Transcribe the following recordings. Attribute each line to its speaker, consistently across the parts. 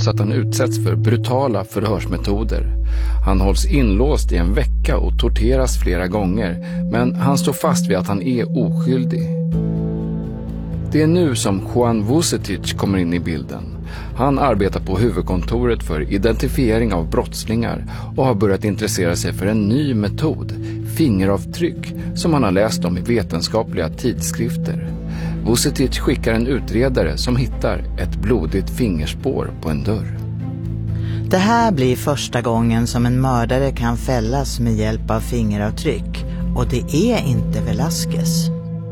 Speaker 1: trots att han utsätts för brutala förhörsmetoder. Han hålls inlåst i en vecka och torteras flera gånger, men han står fast vid att han är oskyldig. Det är nu som Juan Vucetich kommer in i bilden. Han arbetar på huvudkontoret för identifiering av brottslingar och har börjat intressera sig för en ny metod, fingeravtryck, som han har läst om i vetenskapliga tidskrifter. Vucetich skickar en utredare som hittar ett blodigt fingerspår på en dörr.
Speaker 2: Det här blir första gången som en mördare kan fällas med hjälp av fingeravtryck, och det är inte Velázquez.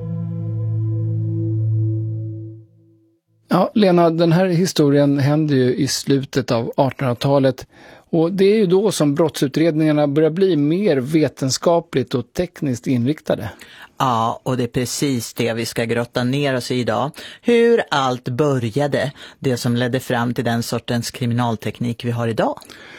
Speaker 3: Ja, Lena, den här historien hände ju i slutet av 1800-talet och det är ju då som brottsutredningarna börjar bli mer vetenskapligt och tekniskt inriktade.
Speaker 2: Ja, och det är precis det vi ska grotta ner oss i idag. Hur allt började, det som ledde fram till den sortens kriminalteknik vi har idag.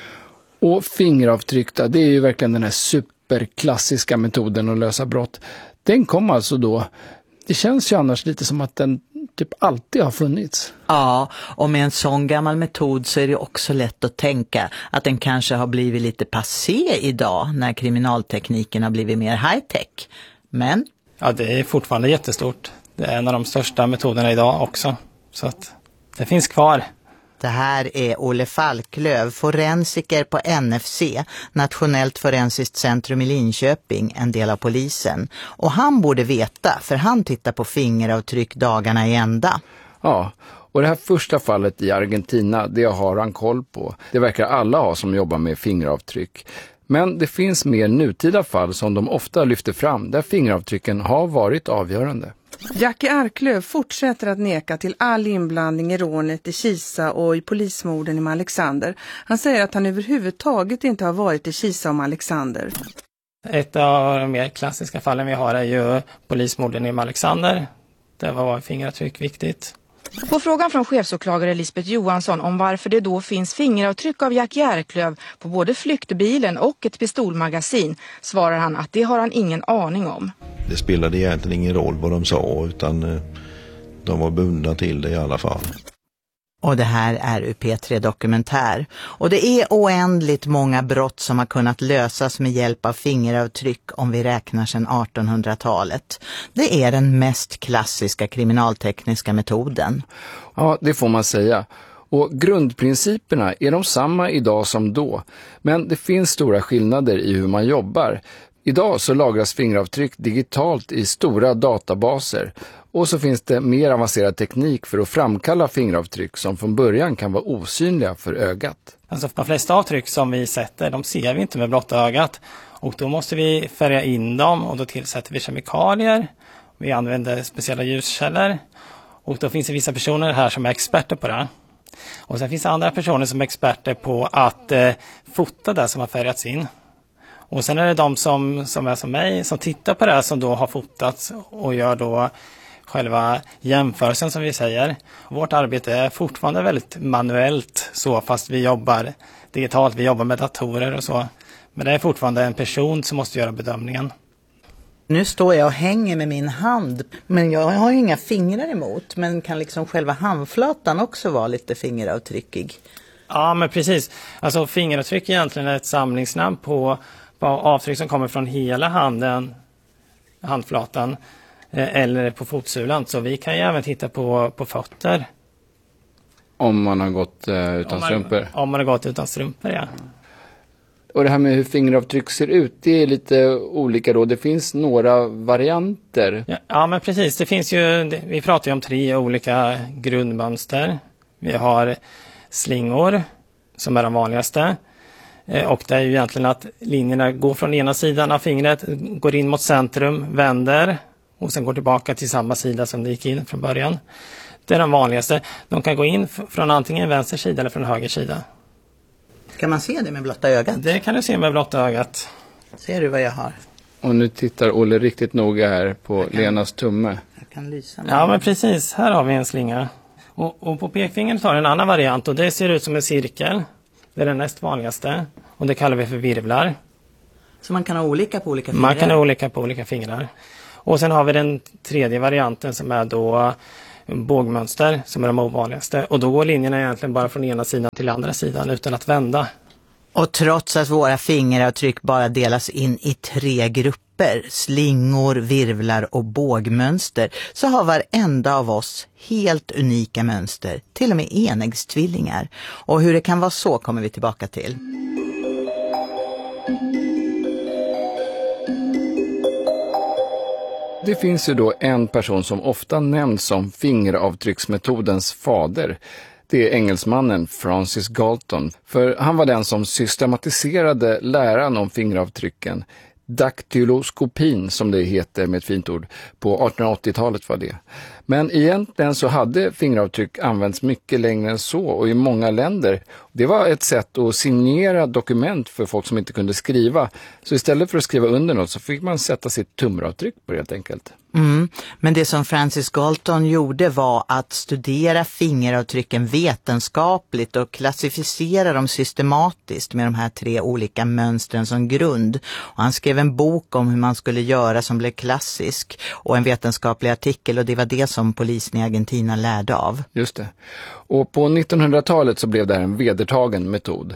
Speaker 3: Och fingeravtryck, det är ju verkligen den här superklassiska metoden att lösa brott. Den kom alltså då. Det känns ju annars lite som att den typ alltid har funnits.
Speaker 2: Ja, och med en sån gammal metod så är det också lätt att tänka att den kanske har blivit lite passé idag när kriminaltekniken har blivit mer high-tech. Men?
Speaker 4: Ja, det är fortfarande jättestort. Det är en av de största metoderna idag också. Så att det finns kvar.
Speaker 2: Det här är Olle Falklöv, forensiker på NFC, Nationellt forensiskt centrum i Linköping, en del av polisen. Och han borde veta, för han tittar på fingeravtryck dagarna i ända.
Speaker 1: Ja, och det här första fallet i Argentina, det har han koll på. Det verkar alla ha som jobbar med fingeravtryck. Men det finns mer nutida fall som de ofta lyfter fram, där fingeravtrycken har varit avgörande.
Speaker 5: Jackie Arklöv fortsätter att neka till all inblandning i rånet i Kisa och i polismorden i Alexander. Han säger att han överhuvudtaget inte har varit i Kisa om Alexander.
Speaker 4: Ett av de mer klassiska fallen vi har är ju polismorden i Alexander. Där var fingeravtryck viktigt.
Speaker 6: På frågan från chefsåklagare Lisbeth Johansson om varför det då finns fingeravtryck av Jackie Arklöv på både flyktbilen och ett pistolmagasin svarar han att det har han ingen aning om.
Speaker 7: Det spelade egentligen ingen roll vad de sa, utan de var bundna till det i alla fall.
Speaker 2: Och det här är P3 Dokumentär. Och det är oändligt många brott som har kunnat lösas med hjälp av fingeravtryck om vi räknar sedan 1800-talet. Det är den mest klassiska kriminaltekniska metoden.
Speaker 1: Ja, det får man säga. Och grundprinciperna är de samma idag som då. Men det finns stora skillnader i hur man jobbar. Idag så lagras fingeravtryck digitalt i stora databaser. Och så finns det mer avancerad teknik för att framkalla fingeravtryck som från början kan vara osynliga för ögat.
Speaker 4: Alltså de flesta avtryck som vi sätter, de ser vi inte med blotta ögat. Och då måste vi färga in dem och då tillsätter vi kemikalier. Vi använder speciella ljuskällor. Och då finns det vissa personer här som är experter på det. Och sen finns det andra personer som är experter på att fota det som har färgats in. Och sen är det de som är som mig som tittar på det som då har fotats och gör då själva jämförelsen som vi säger. Vårt arbete är fortfarande väldigt manuellt så fast vi jobbar digitalt, vi jobbar med datorer och så. Men det är fortfarande en person som måste göra bedömningen.
Speaker 2: Nu står jag och hänger med min hand, men jag har ju inga fingrar emot. Men kan liksom själva handflatan också vara lite fingeravtryckig?
Speaker 4: Ja, men precis. Alltså fingeravtryck är egentligen ett samlingsnamn på avtryck som kommer från hela handflatan eller på fotsulan. Så vi kan ju även titta på fötter.
Speaker 1: Om man har gått utan strumpor?
Speaker 4: Om man har gått utan strumpor, ja.
Speaker 1: Och det här med hur fingeravtryck ser ut, det är lite olika då. Det finns några varianter.
Speaker 4: Ja, men precis. Det finns ju, vi pratar ju om 3 olika grundmönster. Vi har slingor som är de vanligaste. Och det är ju egentligen att linjerna går från ena sidan av fingret, går in mot centrum, vänder och sen går tillbaka till samma sida som det gick in från början. Det är de vanligaste. De kan gå in från antingen vänster sida eller från höger sida.
Speaker 2: Kan man se det med blotta ögat?
Speaker 4: Det kan du se med blotta ögat.
Speaker 2: Ser du vad jag har?
Speaker 1: Och nu tittar Olle riktigt noga här på Lenas tumme.
Speaker 2: Jag kan lysa.
Speaker 4: Ja, men precis. Här har vi en slinga. Och på pekfingret har en annan variant och det ser ut som en cirkel. Det är den näst vanligaste. Och det kallar vi för virvlar.
Speaker 2: Så man kan ha olika på olika fingrar?
Speaker 4: Man kan ha olika på olika fingrar. Och sen har vi den tredje varianten som är då bågmönster som är de ovanligaste. Och då går linjerna egentligen bara från ena sidan till andra sidan utan att vända.
Speaker 2: Och trots att våra fingeravtryck bara delas in i 3 grupper, slingor, virvlar och bågmönster, så har varenda av oss helt unika mönster, till och med enäggstvillingar. Och hur det kan vara så kommer vi tillbaka till.
Speaker 1: Det finns ju då en person som ofta nämns som fingeravtrycksmetodens fader. Det är engelsmannen Francis Galton, för han var den som systematiserade läran om fingeravtrycken. Daktyloskopin, som det heter med ett fint ord, på 1880-talet var det. Men egentligen så hade fingeravtryck använts mycket längre än så och i många länder. Det var ett sätt att signera dokument för folk som inte kunde skriva. Så istället för att skriva under något så fick man sätta sitt tumravtryck på det helt enkelt.
Speaker 2: Men det som Francis Galton gjorde var att studera fingeravtrycken vetenskapligt och klassificera dem systematiskt med de här 3 olika mönstren som grund. Och han skrev en bok om hur man skulle göra som blev klassisk och en vetenskaplig artikel, och det var det som polisen i Argentina lärde av.
Speaker 1: Just det. Och på 1900-talet så blev det här en vedertagen metod.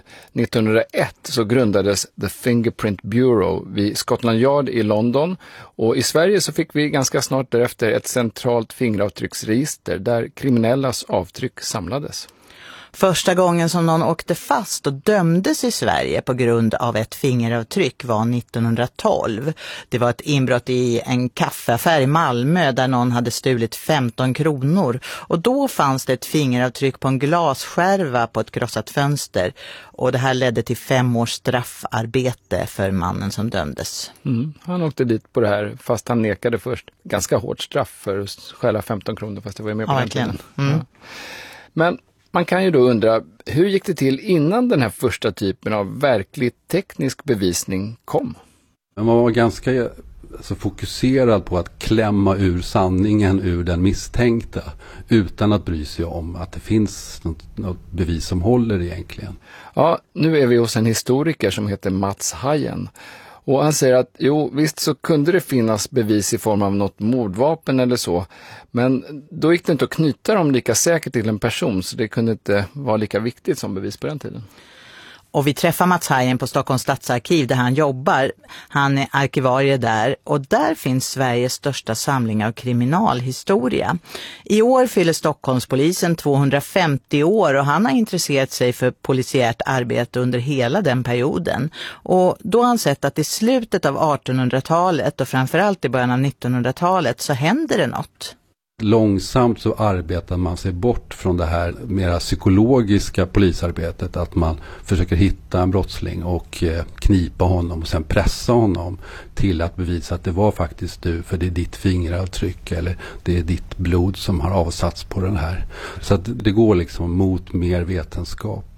Speaker 1: 1901 så grundades The Fingerprint Bureau vid Scotland Yard i London, och i Sverige så fick vi ganska snart därefter ett centralt fingeravtrycksregister där kriminellas avtryck samlades.
Speaker 2: Första gången som någon åkte fast och dömdes i Sverige på grund av ett fingeravtryck var 1912. Det var ett inbrott i en kaffeaffär i Malmö där någon hade stulit 15 kronor. Och då fanns det ett fingeravtryck på en glasskärva på ett krossat fönster. Och det här ledde till 5 års straffarbete för mannen som dömdes.
Speaker 1: Han åkte dit på det här fast han nekade först. Ganska hårt straff för att stjäla 15 kronor fast det var ju med på den tiden. Ja. Men man kan ju då undra, hur gick det till innan den här första typen av verkligt teknisk bevisning kom?
Speaker 8: Man var ganska fokuserad på att klämma ur sanningen ur den misstänkta utan att bry sig om att det finns något bevis som håller egentligen.
Speaker 1: Ja, nu är vi hos en historiker som heter Mats Hajen. Och han säger att visst så kunde det finnas bevis i form av något mordvapen eller så. Men då gick det inte att knyta dem lika säkert till en person, så det kunde inte vara lika viktigt som bevis på den tiden.
Speaker 2: Och vi träffar Mats Hajen på Stockholms stadsarkiv där han jobbar. Han är arkivarie där, och där finns Sveriges största samling av kriminalhistoria. I år fyller Stockholmspolisen 250 år och han har intresserat sig för polisiärt arbete under hela den perioden. Och då har han sett att i slutet av 1800-talet och framförallt i början av 1900-talet så händer det något.
Speaker 8: Långsamt så arbetar man sig bort från det här mera psykologiska polisarbetet, att man försöker hitta en brottsling och knipa honom och sen pressa honom till att bevisa att det var faktiskt du, för det är ditt fingeravtryck eller det är ditt blod som har avsatts på den här. Så att det går liksom mot mer vetenskap.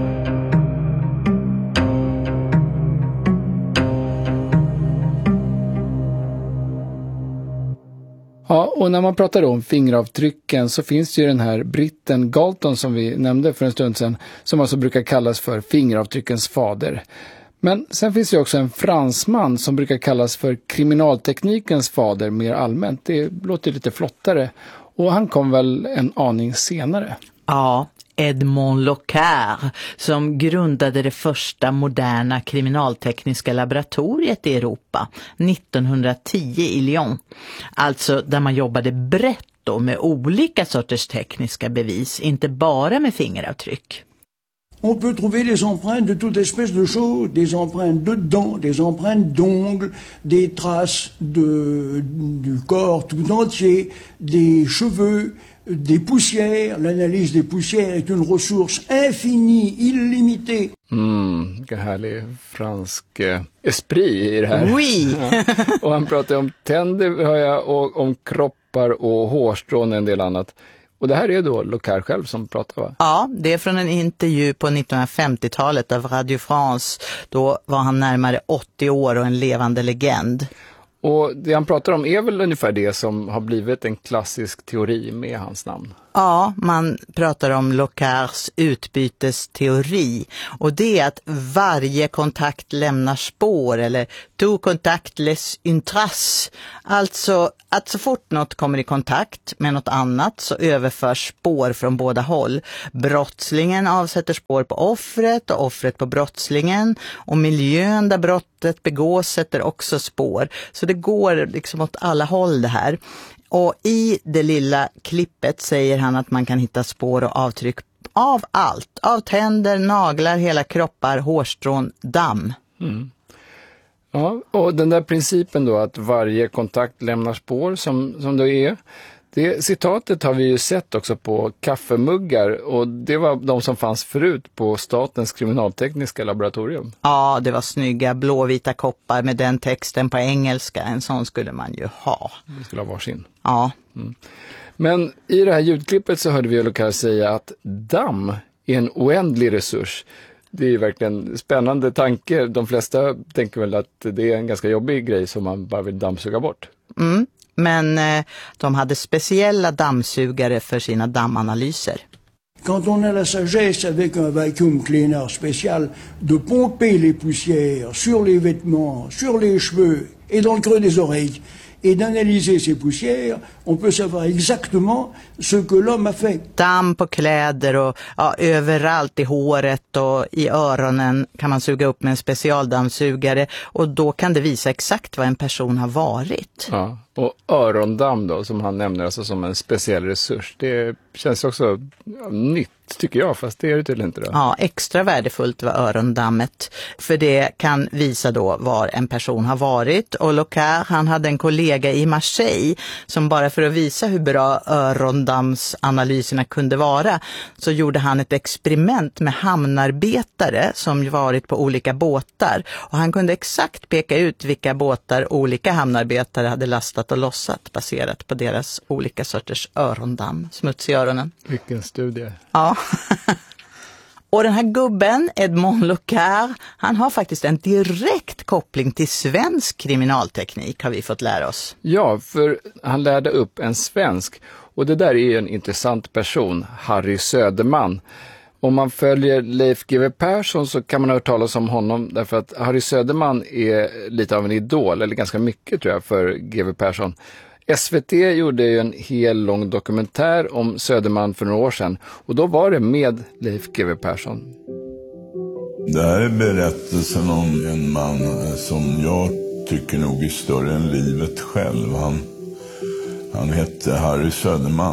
Speaker 3: Ja, och när man pratar om fingeravtrycken så finns det ju den här britten Galton som vi nämnde för en stund sedan, som alltså brukar kallas för fingeravtryckens fader. Men sen finns det också en fransman som brukar kallas för kriminalteknikens fader mer allmänt. Det låter lite flottare, och han kom väl en aning senare.
Speaker 2: Ja, Edmond Locard, som grundade det första moderna kriminaltekniska laboratoriet i Europa 1910 i Lyon. Alltså där man jobbade brett då med olika sorters tekniska bevis, inte bara med fingeravtryck.
Speaker 9: On peut trouver des empreintes de toute espèce de choses, des empreintes de dents, des empreintes d'ongles, des traces du corps tout entier, des cheveux, des poussières. L'analyse des poussières est une ressource infinie, illimitée.
Speaker 1: Vilken härlig fransk esprit i det här.
Speaker 2: Oui!
Speaker 1: Ja. Och han pratar om tänder, hör jag, och om kroppar och hårstrån och en del annat. Och det här är då Locard själv som pratar, va?
Speaker 2: Ja, det är från en intervju på 1950-talet av Radio France. Då var han närmare 80 år och en levande legend.
Speaker 1: Och det han pratar om är väl ungefär det som har blivit en klassisk teori med hans namn.
Speaker 2: Ja, man pratar om Locard's utbytesteori, och det är att varje kontakt lämnar spår, eller tout contact laisse une trace. Alltså att så fort något kommer i kontakt med något annat så överförs spår från båda håll. Brottslingen avsätter spår på offret och offret på brottslingen, och miljön där brottet begås sätter också spår. Så det går liksom åt alla håll det här. Och i det lilla klippet säger han att man kan hitta spår och avtryck av allt. Av tänder, naglar, hela kroppar, hårstrån, damm.
Speaker 1: Mm. Ja, och den där principen då att varje kontakt lämnar spår som det är. Det citatet har vi ju sett också på kaffemuggar, och det var de som fanns förut på Statens kriminaltekniska laboratorium.
Speaker 2: Ja, det var snygga blåvita koppar med den texten på engelska. En sån skulle man ju ha.
Speaker 1: Vi skulle ha varsin.
Speaker 2: Ja.
Speaker 1: Mm. Men i det här ljudklippet så hörde vi Locard säga att damm är en oändlig resurs. Det är ju verkligen en spännande tanke. De flesta tänker väl att det är en ganska jobbig grej som man bara vill dammsuga bort.
Speaker 2: Mm. Men de hade speciella dammsugare för sina dammanalyser.
Speaker 9: Quand on a la sagesse avec un vacuum cleaner spécial de pomper les poussières sur les vêtements, sur les cheveux et dans le creux des oreilles et d'analyser ces poussières, on peut savoir exactement ce que l'homme a fait.
Speaker 2: Damm på kläder och överallt i håret och i öronen kan man suga upp med en specialdammsugare, och då kan det visa exakt vad en person har varit.
Speaker 1: Ja, och örondamm då som han nämner alltså som en speciell resurs. Det känns också nytt tycker jag, fast det är det tydligen inte då.
Speaker 2: Ja, extra värdefullt var örondammet, för det kan visa då var en person har varit. Och Locard, han hade en kollega i Marseille som bara för att visa hur bra örondammsanalyserna kunde vara, så gjorde han ett experiment med hamnarbetare som varit på olika båtar, och han kunde exakt peka ut vilka båtar olika hamnarbetare hade lastat och lossat baserat på deras olika sorters örondamm, smuts i öronen.
Speaker 1: Vilken studie.
Speaker 2: Ja. Och den här gubben, Edmond Locard, han har faktiskt en direkt koppling till svensk kriminalteknik, har vi fått lära oss.
Speaker 1: Ja, för han lärde upp en svensk, och det där är en intressant person, Harry Söderman. Om man följer Leif GW Persson så kan man höra talas om honom, därför att Harry Söderman är lite av en idol, eller ganska mycket tror jag, för GW Persson. SVT gjorde ju en hel lång dokumentär om Söderman för några år sedan, och då var det med Leif GW Persson.
Speaker 10: Det här är berättelsen om en man som jag tycker nog är större än livet själv. Han hette Harry Söderman,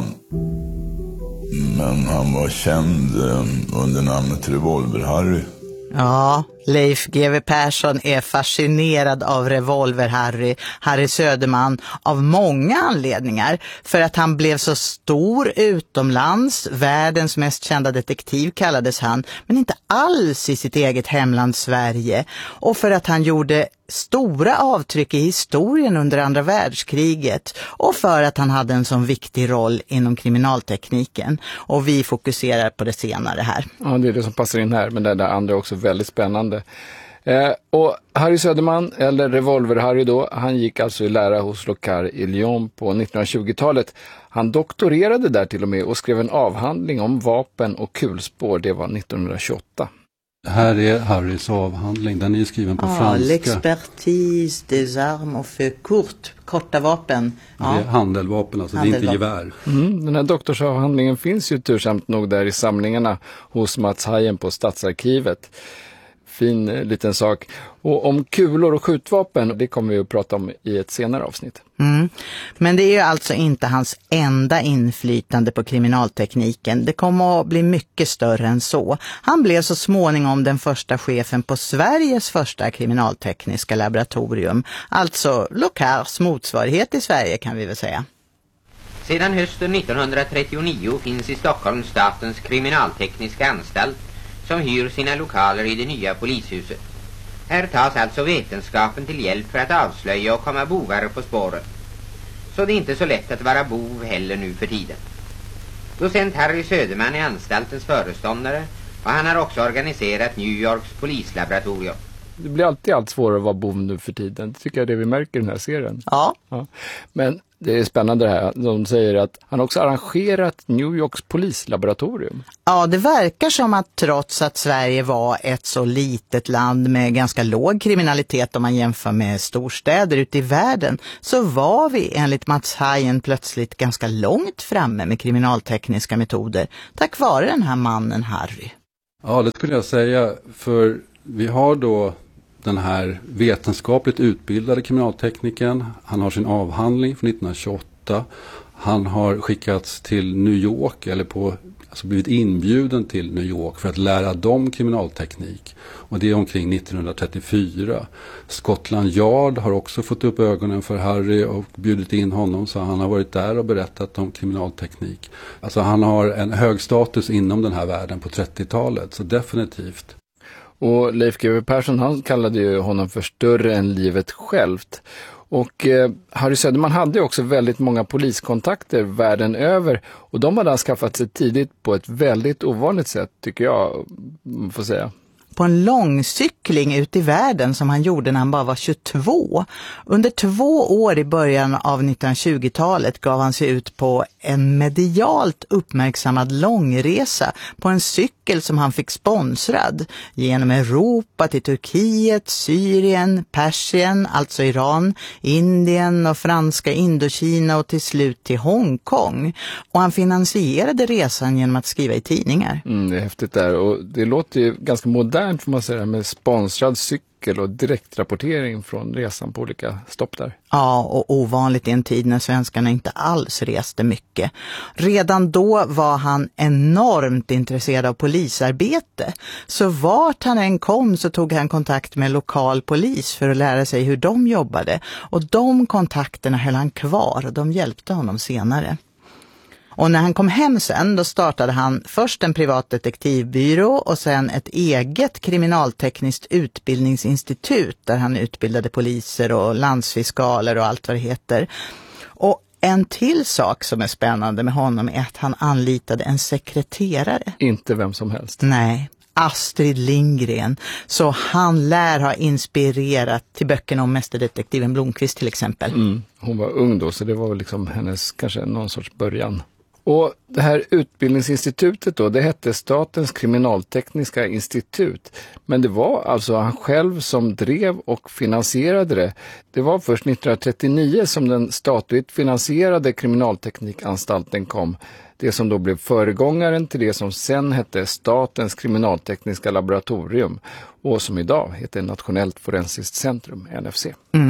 Speaker 10: men han var känd under namnet Revolver-Harry.
Speaker 2: Ja, Leif GW Persson är fascinerad av Revolver-Harry, Harry Söderman, av många anledningar. För att han blev så stor utomlands, världens mest kända detektiv kallades han, men inte alls i sitt eget hemland Sverige. Och för att han gjorde stora avtryck i historien under andra världskriget, och för att han hade en sån viktig roll inom kriminaltekniken. Och vi fokuserar på det senare här.
Speaker 1: Ja, det är det som passar in här, men det där andra är också väldigt spännande. Och Harry Söderman, eller Revolver-Harry då, han gick alltså i lära hos Locard i Lyon på 1920-talet. Han doktorerade där till och med och skrev en avhandling om vapen och kulspår. Det var 1928.
Speaker 8: Här är Harrys avhandling, den är skriven på franska.
Speaker 2: L'expertise des armes au feu court, korta vapen. Ja.
Speaker 8: Det är handeldvapen, alltså det är inte gevär.
Speaker 1: Den här doktorsavhandlingen finns ju tursamt nog där i samlingarna hos Mats Hajen på Stadsarkivet. Fin liten sak. Och om kulor och skjutvapen, det kommer vi att prata om i ett senare avsnitt.
Speaker 2: Men det är ju alltså inte hans enda inflytande på kriminaltekniken. Det kommer att bli mycket större än så. Han blev så småningom den första chefen på Sveriges första kriminaltekniska laboratorium. Alltså Locards motsvarighet i Sverige, kan vi väl säga.
Speaker 11: Sedan hösten 1939 finns i Stockholm Statens kriminaltekniska anstalt, som hyr sina lokaler i det nya polishuset. Här tas alltså vetenskapen till hjälp för att avslöja och komma bovar på spåren. Så det är inte så lätt att vara bov heller nu för tiden. Docent Harry Söderman är anstaltens föreståndare, och han har också organiserat New Yorks polislaboratorium.
Speaker 3: Det blir alltid allt svårare att vara bov nu för tiden. Det tycker jag är det vi märker i den här serien.
Speaker 2: Ja.
Speaker 3: Men det är spännande det här. De säger att han också arrangerat New Yorks polislaboratorium.
Speaker 2: Ja, det verkar som att trots att Sverige var ett så litet land med ganska låg kriminalitet om man jämför med storstäder ute i världen, så var vi enligt Mats Hajen plötsligt ganska långt framme med kriminaltekniska metoder tack vare den här mannen Harry.
Speaker 8: Ja, det skulle jag säga, för vi har då den här vetenskapligt utbildade kriminalteknikern. Han har sin avhandling från 1928. Han har skickats till New York alltså blivit inbjuden till New York för att lära dem kriminalteknik. Och det är omkring 1934. Scotland Yard har också fått upp ögonen för Harry och bjudit in honom, så han har varit där och berättat om kriminalteknik. Alltså han har en hög status inom den här världen på 30-talet, så definitivt.
Speaker 3: Och Leif GW Persson, han kallade ju honom för större än livet självt. Och Harry Söderman hade också väldigt många poliskontakter världen över. Och de hade han skaffat sig tidigt på ett väldigt ovanligt sätt, tycker jag, får säga.
Speaker 2: På en långcykling ut i världen som han gjorde när han bara var 22. Under 2 år i början av 1920-talet gav han sig ut på en medialt uppmärksammad långresa på en cykel som han fick sponsrad genom Europa till Turkiet, Syrien, Persien, alltså Iran, Indien och franska Indokina och till slut till Hongkong. Och han finansierade resan genom att skriva i tidningar.
Speaker 3: Det är häftigt där, och det låter ju ganska modernt får man säga, med sponsrad cykel och direktrapportering från resan på olika stopp där.
Speaker 2: Ja, och ovanligt i en tid när svenskarna inte alls reste mycket. Redan då var han enormt intresserad av polisarbete. Så vart han än kom så tog han kontakt med lokal polis för att lära sig hur de jobbade. Och de kontakterna höll han kvar och de hjälpte honom senare. Och när han kom hem sen, då startade han först en privat detektivbyrå och sen ett eget kriminaltekniskt utbildningsinstitut där han utbildade poliser och landsfiskaler och allt vad det heter. Och en till sak som är spännande med honom är att han anlitade en sekreterare.
Speaker 3: Inte vem som helst.
Speaker 2: Nej, Astrid Lindgren. Så han lär ha inspirerat till böckerna om mästerdetektiven Blomqvist till exempel.
Speaker 3: Hon var ung då, så det var liksom hennes kanske någon sorts början. Och det här utbildningsinstitutet då, det hette Statens kriminaltekniska institut. Men det var alltså han själv som drev och finansierade det. Det var först 1939 som den statligt finansierade kriminalteknikanstalten kom. Det som då blev föregångaren till det som sen hette Statens kriminaltekniska laboratorium. Och som idag heter Nationellt forensiskt centrum, NFC.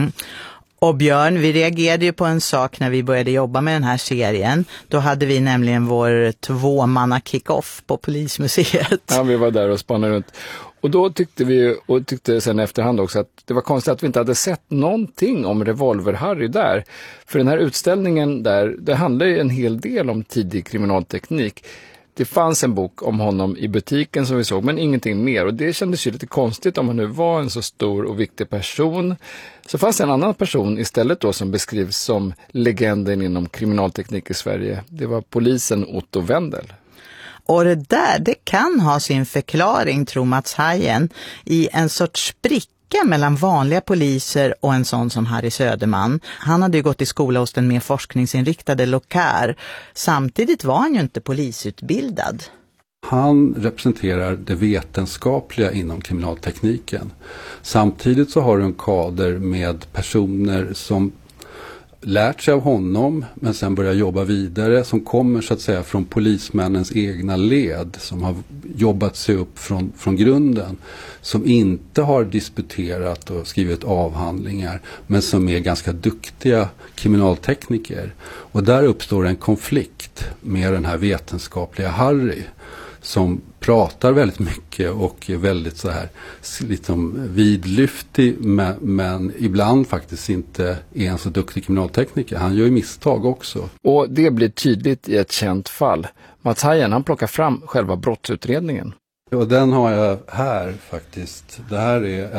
Speaker 2: Och Björn, vi reagerade ju på en sak när vi började jobba med den här serien. Då hade vi nämligen vår 2-manna kick-off på Polismuseet.
Speaker 3: Ja, vi var där och spannade runt. Och då tyckte vi, och tyckte sen efterhand också, att det var konstigt att vi inte hade sett någonting om Revolver-Harry där. För den här utställningen där, det handlar ju en hel del om tidig kriminalteknik. Det fanns en bok om honom i butiken som vi såg, men ingenting mer. Och det kändes ju lite konstigt om han nu var en så stor och viktig person. Så fanns det en annan person istället då som beskrivs som legenden inom kriminalteknik i Sverige. Det var polisen Otto Wendel.
Speaker 2: Och det kan ha sin förklaring, tror Mats Hajen, i en sorts spricka mellan vanliga poliser och en sån som Harry Söderman. Han hade ju gått i skola hos den mer forskningsinriktade Lokär. Samtidigt var han ju inte polisutbildad.
Speaker 8: Han representerar det vetenskapliga inom kriminaltekniken. Samtidigt så har du en kader med personer som lärt sig av honom men sen börjar jobba vidare, som kommer så att säga från polismännens egna led, som har jobbat sig upp från grunden, som inte har disputerat och skrivit avhandlingar men som är ganska duktiga kriminaltekniker. Och där uppstår en konflikt med den här vetenskapliga Harry, som pratar väldigt mycket och är väldigt så här liksom vidlyftig, men ibland faktiskt inte är en så duktig kriminaltekniker. Han gör ju misstag också.
Speaker 3: Och det blir tydligt i ett känt fall. Mats Hajen, han plockar fram själva brottsutredningen.
Speaker 8: Och den har jag här faktiskt. Det här är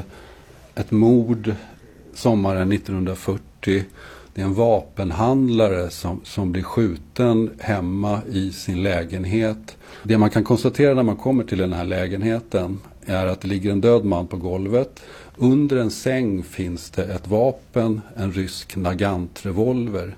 Speaker 8: ett mord sommaren 1940. Det är en vapenhandlare som blir skjuten hemma i sin lägenhet. Det man kan konstatera när man kommer till den här lägenheten är att det ligger en död man på golvet. Under en säng finns det ett vapen, en rysk Nagant-revolver.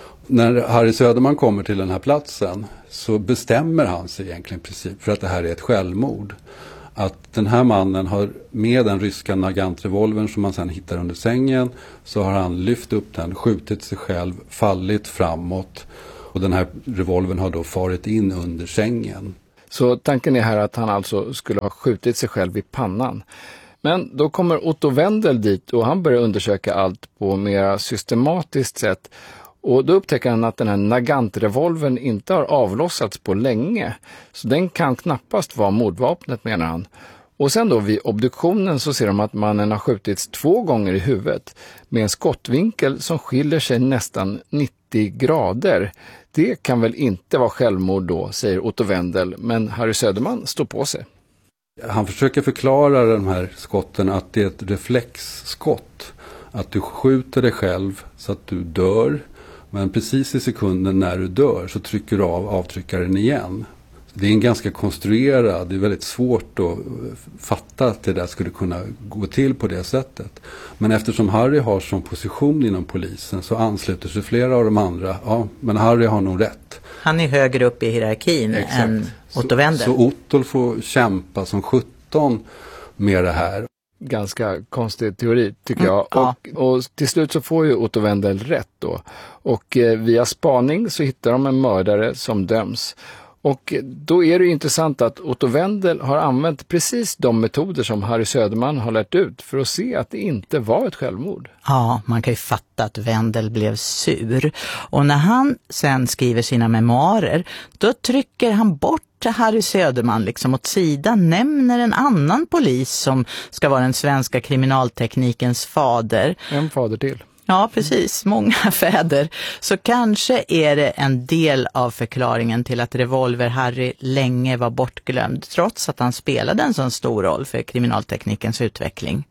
Speaker 8: När Harry Söderman kommer till den här platsen så bestämmer han sig egentligen i princip för att det här är ett självmord. Att den här mannen har med den ryska Nagant-revolvern som man sedan hittar under sängen, så har han lyft upp den, skjutit sig själv, fallit framåt och den här revolvern har då farit in under sängen.
Speaker 1: Så tanken är här att han alltså skulle ha skjutit sig själv i pannan. Men då kommer Otto Wendel dit och han börjar undersöka allt på mer systematiskt sätt. Och då upptäcker han att den här Nagant-revolvern inte har avlossats på länge. Så den kan knappast vara mordvapnet, menar han. Och sen då vid obduktionen så ser de att mannen har skjutits 2 gånger i huvudet med en skottvinkel som skiljer sig nästan 90 grader. Det kan väl inte vara självmord då, säger Otto Wendel, men Harry Söderman står på sig.
Speaker 8: Han försöker förklara de här skotten att det är ett reflexskott. Att du skjuter dig själv så att du dör, men precis i sekunden när du dör så trycker du av avtryckaren igen. Det är en ganska konstruerad, det är väldigt svårt att fatta att det där skulle kunna gå till på det sättet. Men eftersom Harry har som position inom polisen så ansluter sig flera av de andra. Ja, men Harry har nog rätt.
Speaker 2: Han är högre upp i hierarkin än Otto Wendel.
Speaker 8: Så Otto får kämpa som 17 med det här.
Speaker 1: Ganska konstig teori tycker jag. Och till slut så får ju Otto Wendel rätt då. Och via spaning så hittar de en mördare som döms. Och då är det ju intressant att Otto Wendel har använt precis de metoder som Harry Söderman har lärt ut för att se att det inte var ett självmord.
Speaker 2: Ja, man kan ju fatta att Wendel blev sur. Och när han sen skriver sina memoarer, då trycker han bort Harry Söderman liksom åt sidan, nämner en annan polis som ska vara den svenska kriminalteknikens fader.
Speaker 1: En fader till.
Speaker 2: Ja, precis. Många fäder. Så kanske är det en del av förklaringen till att Revolver-Harry länge var bortglömd, trots att han spelade en sån stor roll för kriminalteknikens utveckling.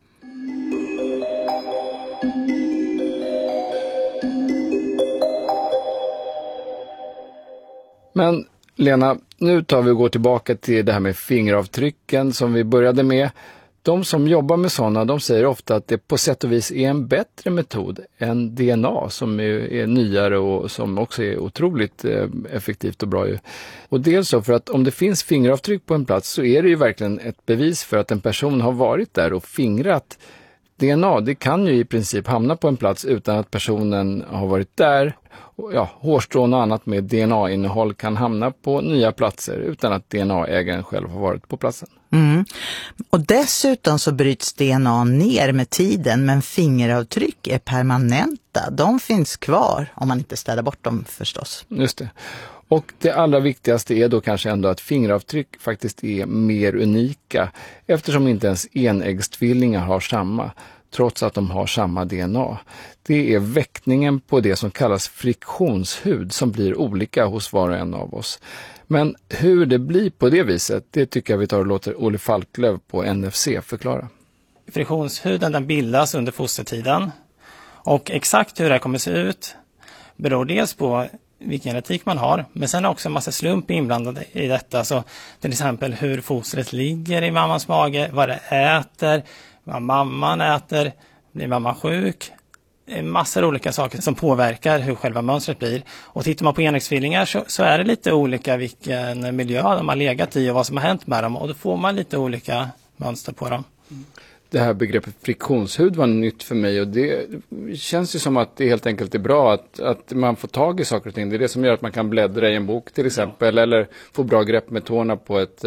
Speaker 1: Men Lena, nu tar vi och går tillbaka till det här med fingeravtrycken som vi började med. De som jobbar med sådana, de säger ofta att det på sätt och vis är en bättre metod än DNA som är nyare och som också är otroligt effektivt och bra. Och dels så för att om det finns fingeravtryck på en plats så är det ju verkligen ett bevis för att en person har varit där och fingrat. DNA, det kan ju i princip hamna på en plats utan att personen har varit där. Ja, hårstrån och annat med DNA-innehåll kan hamna på nya platser utan att DNA-ägaren själv har varit på platsen.
Speaker 2: Mm. Och dessutom så bryts DNA ner med tiden, men fingeravtryck är permanenta. De finns kvar om man inte ställer bort dem förstås.
Speaker 1: Just det. Och det allra viktigaste är då kanske ändå att fingeravtryck faktiskt är mer unika eftersom inte ens enäggstvillingar har samma, trots att de har samma DNA. Det är väckningen på det som kallas friktionshud som blir olika hos var och en av oss. Men hur det blir på det viset, det tycker jag vi tar och låter Olle Falklöv på NFC förklara.
Speaker 4: Friktionshuden den bildas under fostertiden och exakt hur det kommer se ut beror dels på vilken genetik man har, men sen också en massa slump inblandade i detta. Så till exempel hur fostret ligger i mammans mage, vad det äter, vad mamman äter, blir mamman sjuk. Massor olika saker som påverkar hur själva mönstret blir. Och tittar man på enäggstvillingar så är det lite olika vilken miljö de har legat i och vad som har hänt med dem. Och då får man lite olika mönster på dem.
Speaker 1: Det här begreppet friktionshud var nytt för mig och det känns ju som att det helt enkelt är bra att man får tag i saker och ting. Det är det som gör att man kan bläddra i en bok till exempel eller få bra grepp med tårna på ett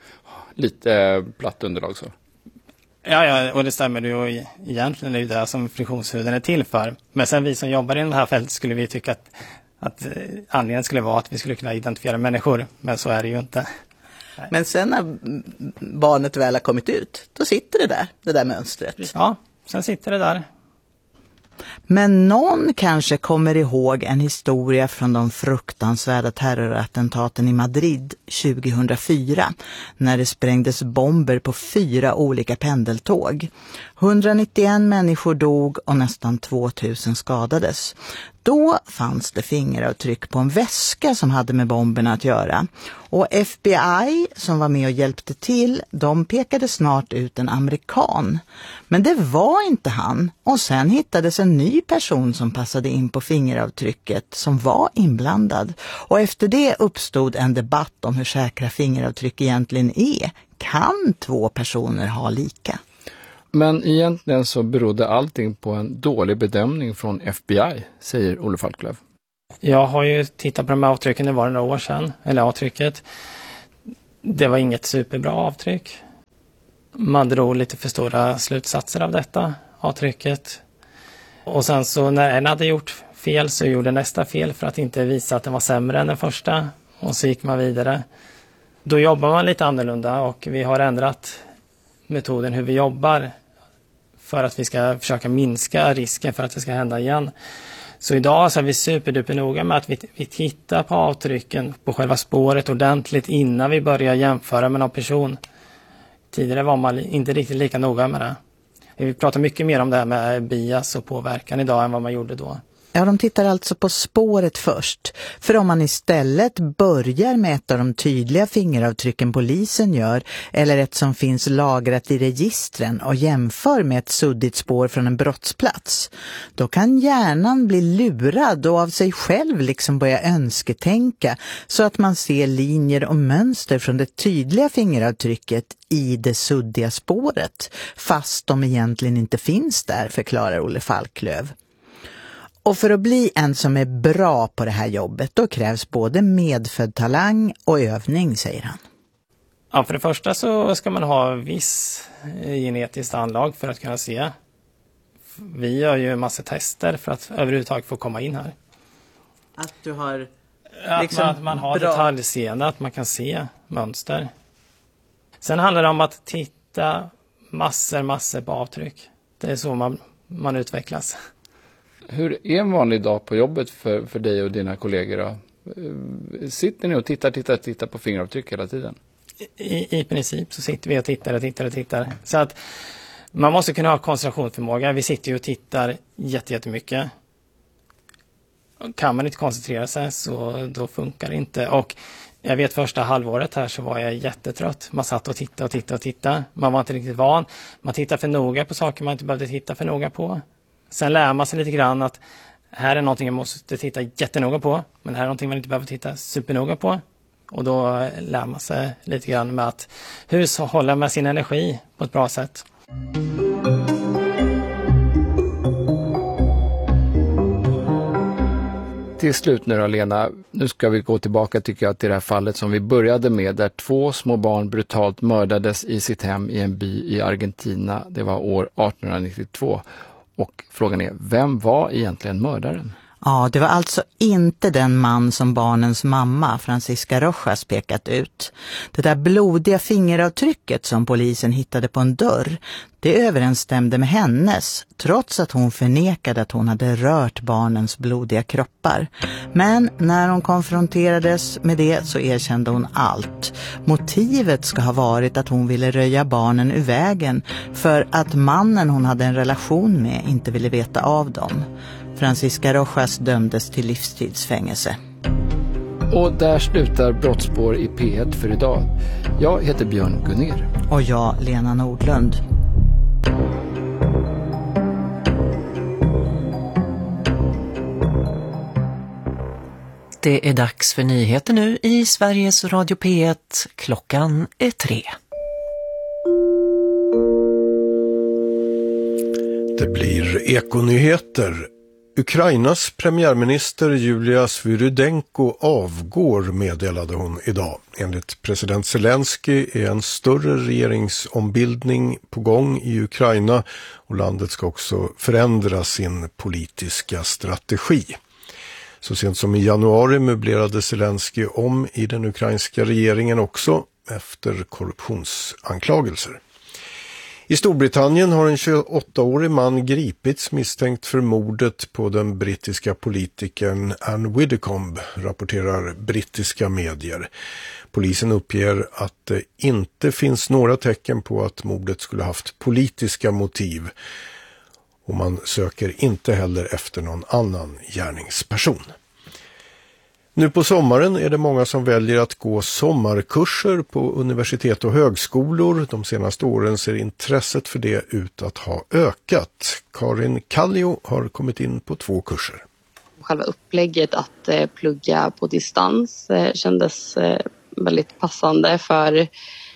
Speaker 1: lite platt underlag så.
Speaker 4: Ja, och det stämmer ju. Egentligen är det det som friktionshuden är till för. Men sen vi som jobbar i det här fältet skulle vi tycka att anledningen skulle vara att vi skulle kunna identifiera människor. Men så är det ju inte.
Speaker 2: Nej. Men sen när barnet väl har kommit ut, då sitter det där mönstret.
Speaker 4: Ja, sen sitter det där.
Speaker 2: Men någon kanske kommer ihåg en historia från de fruktansvärda terrorattentaten i Madrid 2004 när det sprängdes bomber på 4 olika pendeltåg. 191 människor dog och nästan 2000 skadades. då fanns det fingeravtryck på en väska som hade med bomberna att göra. Och FBI som var med och hjälpte till, de pekade snart ut en amerikan. Men det var inte han. Och sen hittades en ny person som passade in på fingeravtrycket som var inblandad. Och efter det uppstod en debatt om hur säkra fingeravtryck egentligen är. Kan 2 personer ha lika?
Speaker 1: Men egentligen så berodde allting på en dålig bedömning från FBI, säger Olle Falklöv.
Speaker 4: Jag har ju tittat på de här avtrycken, det var några år sedan, eller avtrycket. Det var inget superbra avtryck. Man drog lite för stora slutsatser av detta avtrycket. Och sen så när en hade gjort fel så gjorde nästa fel för att inte visa att den var sämre än den första. Och så gick man vidare. Då jobbar man lite annorlunda och vi har ändrat metoden hur vi jobbar för att vi ska försöka minska risken för att det ska hända igen. Så idag så är vi superduper noga med att vi tittar på avtrycken på själva spåret ordentligt innan vi börjar jämföra med någon person. Tidigare var man inte riktigt lika noga med det. Vi pratar mycket mer om det här med bias och påverkan idag än vad man gjorde då.
Speaker 2: Ja, de tittar alltså på spåret först. För om man istället börjar med ett av de tydliga fingeravtrycken polisen gör eller ett som finns lagrat i registren och jämför med ett suddigt spår från en brottsplats, då kan hjärnan bli lurad och av sig själv liksom börja önsketänka så att man ser linjer och mönster från det tydliga fingeravtrycket i det suddiga spåret, fast de egentligen inte finns där, förklarar Olle Falklöv. Och för att bli en som är bra på det här jobbet, då krävs både medfödd talang och övning, säger han.
Speaker 4: Ja, för det första så ska man ha viss genetiskt anlag för att kunna se. Vi gör ju en massa tester för att överhuvudtaget få komma in här.
Speaker 2: Att du har
Speaker 4: liksom att man har detaljseende, att man kan se mönster. Sen handlar det om att titta massor på avtryck. Det är så man utvecklas.
Speaker 1: Hur är en vanlig dag på jobbet för dig och dina kollegor då? Sitter ni och tittar på fingeravtryck hela tiden?
Speaker 4: I princip så sitter vi och tittar. Så att man måste kunna ha koncentrationsförmåga. Vi sitter ju och tittar jättemycket. Kan man inte koncentrera sig så då funkar det inte. Och jag vet första halvåret här så var jag jättetrött. Man satt och tittade. Man var inte riktigt van. Man tittar för noga på saker man inte behövde titta för noga på. Sen lär man sig lite grann att här är någonting jag måste titta jättenoga på. Men här är någonting man inte behöver titta supernoga på. Och då lär man sig lite grann med att hushålla med sin energi på ett bra sätt.
Speaker 1: Till slut nu då, Lena, nu ska vi gå tillbaka tycker jag till det här fallet som vi började med, där 2 små barn brutalt mördades i sitt hem i en by i Argentina. Det var år 1892. Och frågan är, vem var egentligen mördaren?
Speaker 2: Ja, det var alltså inte den man som barnens mamma, Francisca Rojas, pekat ut. Det där blodiga fingeravtrycket som polisen hittade på en dörr, det överensstämde med hennes, trots att hon förnekade att hon hade rört barnens blodiga kroppar. Men när hon konfronterades med det så erkände hon allt. Motivet ska ha varit att hon ville röja barnen ur vägen för att mannen hon hade en relation med inte ville veta av dem. Francisca Rojas dömdes till livstidsfängelse.
Speaker 1: Och där slutar Brottsspår i P1 för idag. Jag heter Björn Gunner.
Speaker 2: Och jag, Lena Nordlund.
Speaker 12: Det är dags för nyheter nu i Sveriges Radio P1. Klockan är 3.
Speaker 13: Det blir ekonyheter. Ukrainas premiärminister Julia Svyrydenko avgår, meddelade hon idag. Enligt president Zelensky är en större regeringsombildning på gång i Ukraina och landet ska också förändra sin politiska strategi. Så sent som i januari möblerade Zelensky om i den ukrainska regeringen också efter korruptionsanklagelser. I Storbritannien har en 28-årig man gripits misstänkt för mordet på den brittiska politikern Anne Widdecombe, rapporterar brittiska medier. Polisen uppger att det inte finns några tecken på att mordet skulle haft politiska motiv. Och man söker inte heller efter någon annan gärningsperson. Nu på sommaren är det många som väljer att gå sommarkurser på universitet och högskolor. De senaste åren ser intresset för det ut att ha ökat. Karin Kallio har kommit in på 2 kurser.
Speaker 14: Själva upplägget att plugga på distans kändes väldigt passande för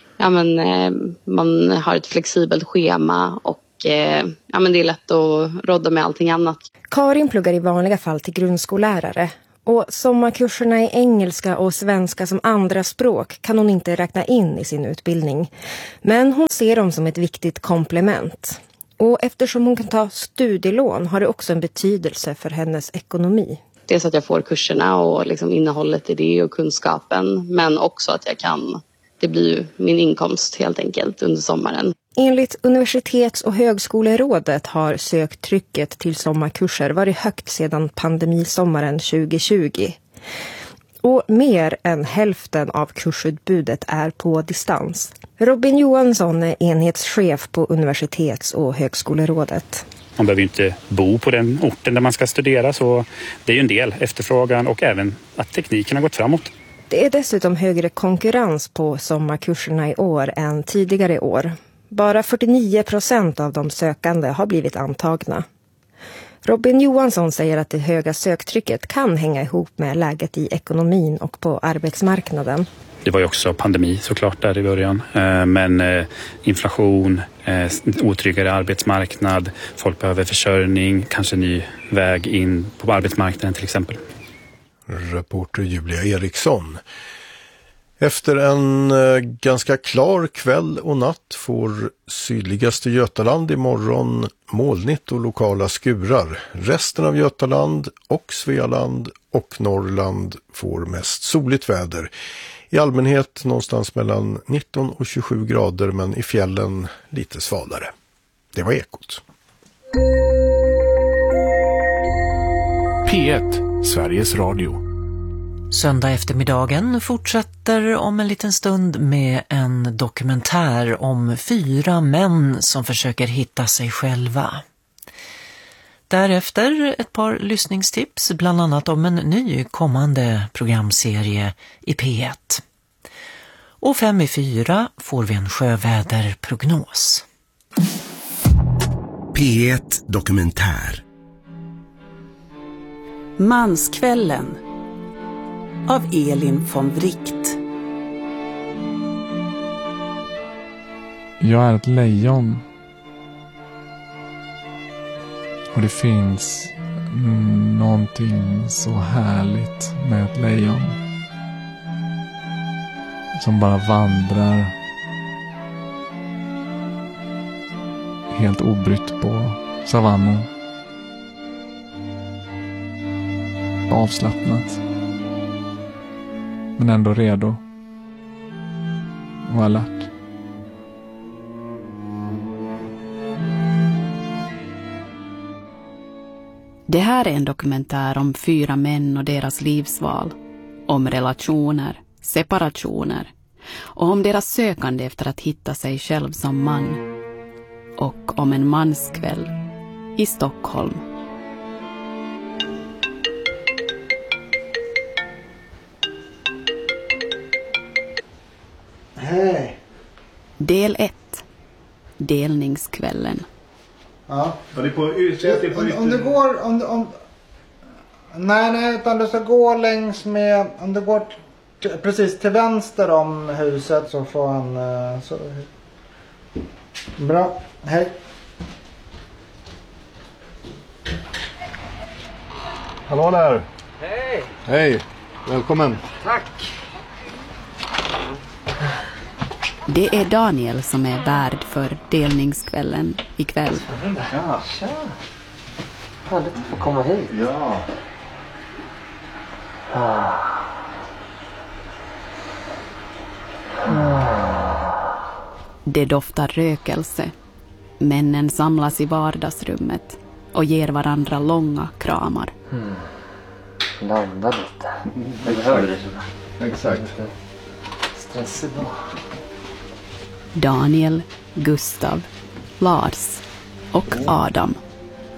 Speaker 14: man har ett flexibelt schema och det är lätt att rodda med allting annat.
Speaker 15: Karin pluggar i vanliga fall till grundskollärare. Och sommarkurserna i engelska och svenska som andra språk kan hon inte räkna in i sin utbildning. Men hon ser dem som ett viktigt komplement. Och eftersom hon kan ta studielån har det också en betydelse för hennes ekonomi.
Speaker 14: Dels att jag får kurserna och liksom innehållet i det och kunskapen. Men också att det blir min inkomst helt enkelt under sommaren.
Speaker 15: Enligt Universitets- och högskolerådet har söktrycket till sommarkurser varit högt sedan pandemisommaren 2020. Och mer än hälften av kursutbudet är på distans. Robin Johansson är enhetschef på Universitets- och högskolerådet.
Speaker 16: Man behöver ju inte bo på den orten där man ska studera, så det är ju en del efterfrågan och även att tekniken har gått framåt.
Speaker 15: Det är dessutom högre konkurrens på sommarkurserna i år än tidigare år. Bara 49% av de sökande har blivit antagna. Robin Johansson säger att det höga söktrycket kan hänga ihop med läget i ekonomin och på arbetsmarknaden.
Speaker 16: Det var ju också pandemi såklart där i början, men inflation, otryggare arbetsmarknad, folk behöver försörjning, kanske ny väg in på arbetsmarknaden till exempel.
Speaker 13: Reporter Julia Eriksson. Efter en ganska klar kväll och natt får sydligaste Götaland imorgon molnigt och lokala skurar. Resten av Götaland och Svealand och Norrland får mest soligt väder. I allmänhet någonstans mellan 19 och 27 grader, men i fjällen lite svalare. Det var Ekot.
Speaker 17: P1, Sveriges Radio.
Speaker 12: Söndag eftermiddagen fortsätter om en liten stund med en dokumentär om 4 män som försöker hitta sig själva. Därefter ett par lyssningstips, bland annat om en ny kommande programserie i P1. Och 5:04 får vi en sjöväderprognos.
Speaker 18: P1 Dokumentär.
Speaker 19: Manskvällen av Elin von Wright.
Speaker 20: Jag är ett lejon. Och det finns någonting så härligt med ett lejon. Som bara vandrar helt obrytt på savannen. Avslappnat. Men ändå redo. Och alert.
Speaker 19: Det här är en dokumentär om 4 män och deras livsval. Om relationer, separationer. Och om deras sökande efter att hitta sig själv som man. Och om en manskväll i Stockholm.
Speaker 21: Hej.
Speaker 19: Del 1. Delningskvällen.
Speaker 21: Ja.
Speaker 22: Ja, det är på ytter.
Speaker 21: Om du går... Nej, utan du ska gå längs med... Om du går precis till vänster om huset så får han... Bra. Hej.
Speaker 22: Hallå där.
Speaker 21: Hej.
Speaker 22: Hej. Välkommen.
Speaker 21: Tack.
Speaker 19: Det är Daniel som är värd för delningskvällen ikväll.
Speaker 21: Ja, tja. Härligt att få komma hit.
Speaker 22: Ja.
Speaker 19: Det doftar rökelse. Männen samlas i vardagsrummet och ger varandra långa kramar.
Speaker 21: Landa lite.
Speaker 22: Jag hörde det så. Exakt.
Speaker 21: Stressig då.
Speaker 19: Daniel, Gustav, Lars och Adam.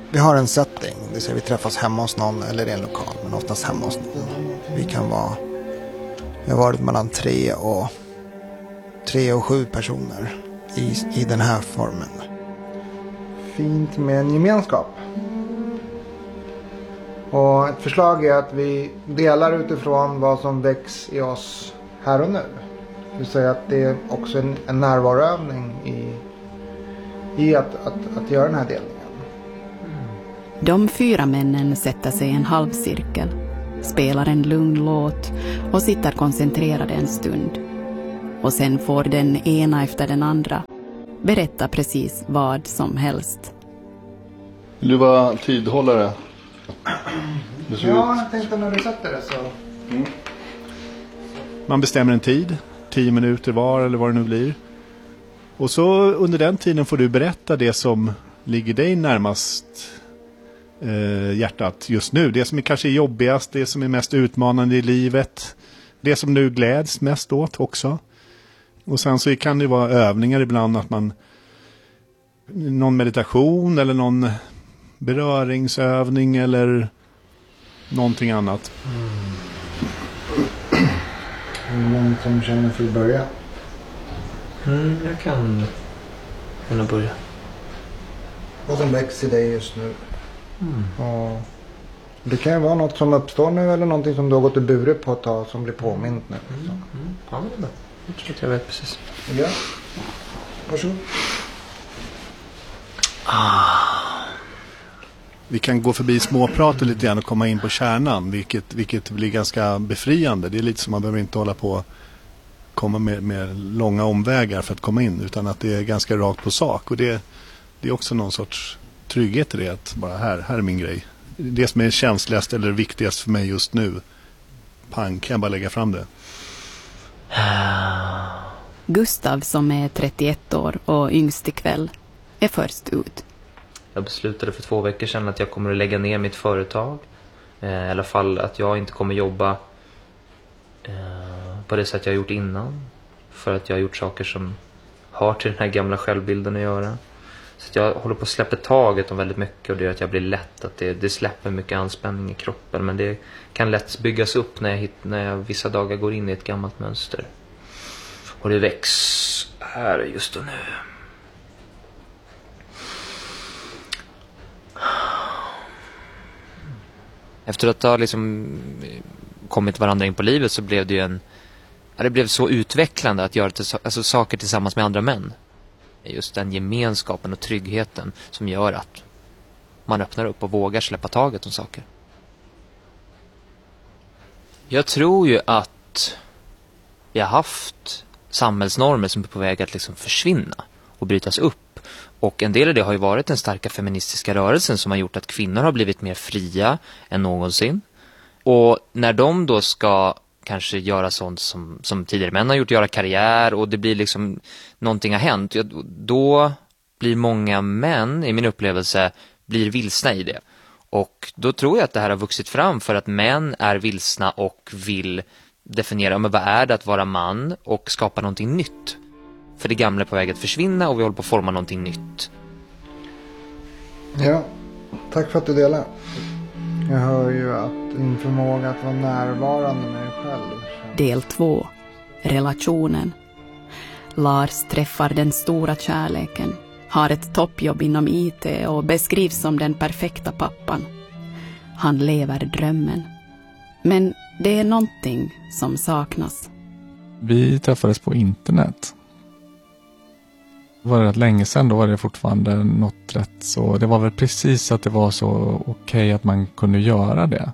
Speaker 21: Vi har en setting, det vill säga vi träffas hemma hos någon eller i en lokal, men oftast hemma hos någon. Vi har varit mellan 3 och 7 personer i den här formen. Fint med en gemenskap. Och ett förslag är att vi delar utifrån vad som väcks i oss här och nu. Det vill säga att det är också en närvaroövning i att göra den här delningen.
Speaker 19: De 4 männen sätter sig i en halvcirkel, spelar en lugn låt och sitter koncentrerade en stund. Och sen får den ena efter den andra berätta precis vad som helst.
Speaker 22: Vill du vara tidhållare?
Speaker 21: Ja, jag tänkte när du sätter det så...
Speaker 22: Man bestämmer en tid, 10 minuter var eller vad det nu blir. Och så under den tiden får du berätta det som ligger dig närmast hjärtat just nu. Det som är kanske jobbigast, det som är mest utmanande i livet. Det som du gläds mest åt också. Och sen så kan det vara övningar ibland att man... Någon meditation eller någon beröringsövning eller någonting annat.
Speaker 21: Någon som känner för att börja?
Speaker 5: Jag kan börja.
Speaker 21: Vad som växer i dig just nu. Och det kan ju vara något som uppstår nu eller någonting som du har gått i buret på ett tag som blir påmint nu.
Speaker 5: Ja, men jag tror att jag vet precis.
Speaker 21: Ja. Varsågod.
Speaker 22: Vi kan gå förbi småpratet lite grann och komma in på kärnan, vilket blir ganska befriande. Det är lite som man behöver inte hålla på komma med långa omvägar för att komma in, utan att det är ganska rakt på sak. Och det är också någon sorts trygghet i det, att bara här är min grej. Det som är känsligast eller viktigast för mig just nu, kan jag bara lägga fram det.
Speaker 19: Gustav, som är 31 år och yngst ikväll, är först ut.
Speaker 5: Jag beslutade för 2 veckor sedan att jag kommer att lägga ner mitt företag. I alla fall att jag inte kommer jobba på det sätt jag har gjort innan. För att jag har gjort saker som har till den här gamla självbilden att göra. Så att jag håller på att släppa taget om väldigt mycket, och det gör att jag blir lätt att det släpper mycket anspänning i kroppen. Men det kan lätt byggas upp när jag vissa dagar går in i ett gammalt mönster. Och det väcks här just och nu. Efter att ha liksom kommit varandra in på livet så blev det ju det blev så utvecklande att göra saker tillsammans med andra män. Just den gemenskapen och tryggheten som gör att man öppnar upp och vågar släppa taget om saker. Jag tror ju att vi har haft samhällsnormer som är på väg att liksom försvinna och brytas upp. Och en del av det har ju varit den starka feministiska rörelsen som har gjort att kvinnor har blivit mer fria än någonsin. Och när de då ska kanske göra sånt som tidigare män har gjort, göra karriär, och det blir liksom någonting har hänt, då blir många män, i min upplevelse, blir vilsna i det. Och då tror jag att det här har vuxit fram för att män är vilsna och vill definiera vad är det att vara man och skapa någonting nytt. För det gamla är på väg att försvinna och vi håller på att forma någonting nytt.
Speaker 21: Ja, tack för att du delar. Jag hör ju att din förmåga att vara närvarande med dig själv.
Speaker 19: Del 2. Relationen. Lars träffar den stora kärleken, har ett toppjobb inom IT och beskrivs som den perfekta pappan. Han lever drömmen. Men det är någonting som saknas.
Speaker 20: Vi träffades på internet. Det var rätt länge sedan, då var det fortfarande något rätt så. Det var väl precis att det var så okej att man kunde göra det.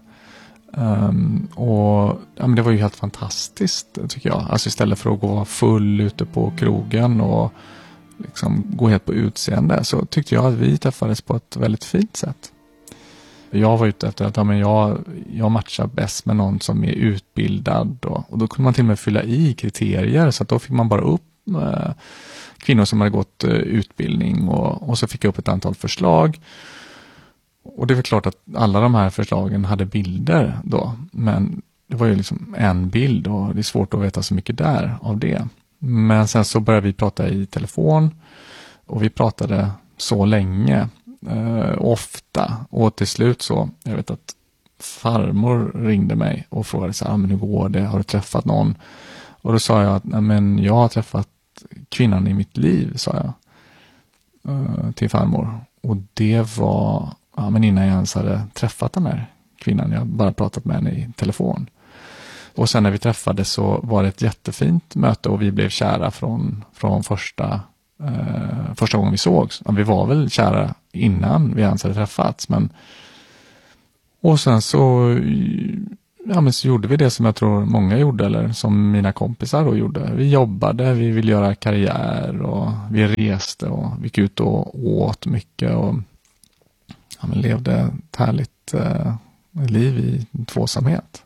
Speaker 20: Och ja, men det var ju helt fantastiskt tycker jag. Alltså istället för att gå full ute på krogen och liksom gå helt på utseende, så tyckte jag att vi träffades på ett väldigt fint sätt. Jag var ute efter att jag matchar bäst med någon som är utbildad och då kunde man till och med fylla i kriterier, så att då fick man bara upp kvinnor som hade gått utbildning och så fick jag upp ett antal förslag. Och det är väl klart att alla de här förslagen hade bilder då, men det var ju liksom en bild och det är svårt att veta så mycket där av det. Men sen så började vi prata i telefon och vi pratade så länge ofta. Och till slut så, jag vet att farmor ringde mig och frågade så här, men hur går det? Har du träffat någon? Och då sa jag att men jag har träffat kvinnan i mitt liv, sa jag till farmor. Och det var men innan jag ens hade träffat den här kvinnan. Jag bara pratat med henne i telefon. Och sen när vi träffades så var det ett jättefint möte och vi blev kära från första gången vi sågs. Vi var väl kära innan vi ens hade träffats. Och sen så gjorde vi det som jag tror många gjorde, eller som mina kompisar då gjorde. Vi jobbade, vi ville göra karriär och vi reste och vi gick ut och åt mycket och levde ett härligt liv i tvåsamhet.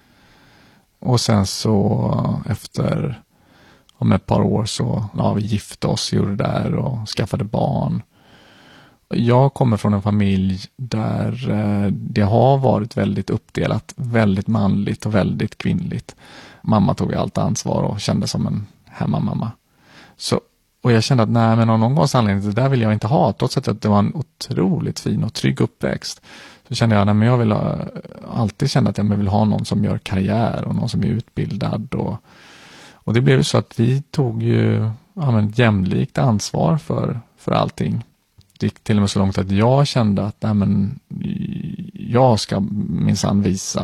Speaker 20: Och sen så efter om ett par år så vi gifte oss, gjorde det där och skaffade barn. Jag kommer från en familj där det har varit väldigt uppdelat, väldigt manligt och väldigt kvinnligt. Mamma tog allt ansvar och kände som en hemmamamma. Och jag kände att men av någon gångs anledning, det där vill jag inte ha, trots att det var en otroligt fin och trygg uppväxt. Så kände jag, men jag vill alltid känna att jag vill ha någon som gör karriär och någon som är utbildad. Och det blev ju så att vi tog ju jämlikt ansvar för allting. Det gick till och med så långt att jag kände att jag ska minsann visa,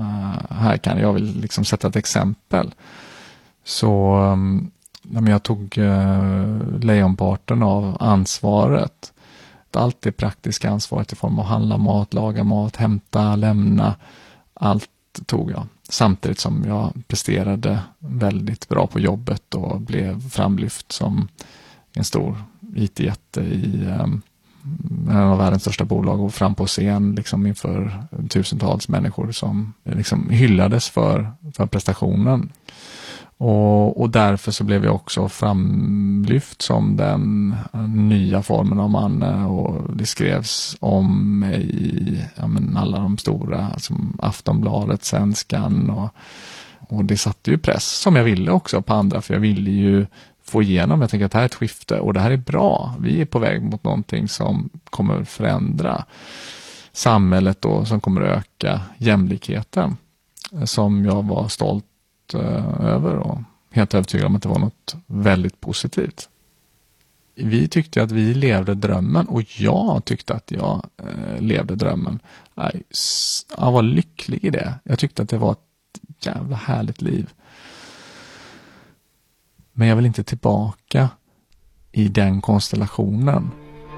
Speaker 20: jag vill liksom sätta ett exempel. Så jag tog lejonparten av ansvaret. Allt det praktiska ansvaret i form av handla mat, laga mat, hämta, lämna. Allt tog jag. Samtidigt som jag presterade väldigt bra på jobbet och blev framlyft som en stor IT-jätte i en av världens största bolag och fram på scen liksom inför tusentals människor som liksom hyllades för prestationen. Och därför så blev jag också framlyft som den nya formen av man, och det skrevs om mig i alla de stora, som Aftonbladet, Svenskan, och det satte ju press som jag ville också på andra, för jag ville ju få igenom, jag tänker att det här är ett skifte och det här är bra, vi är på väg mot någonting som kommer förändra samhället och som kommer öka jämlikheten, som jag var stolt över och helt övertygad om att det var något väldigt positivt. Vi tyckte att vi levde drömmen och jag tyckte att jag levde drömmen. Jag var lycklig i det. Jag tyckte att det var ett jävla härligt liv. Men jag vill inte tillbaka i den konstellationen.